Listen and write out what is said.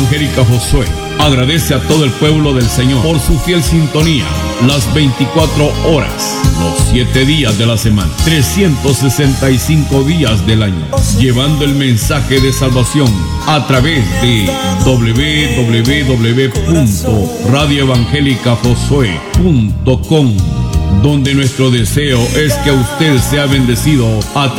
Evangélica Josué agradece a todo el pueblo del Señor por su fiel sintonía, las 24 horas, los 7 días de la semana, 365 días del año, llevando el mensaje de salvación a través de www.radioevangelicajosué.com, donde nuestro deseo es que usted sea bendecido a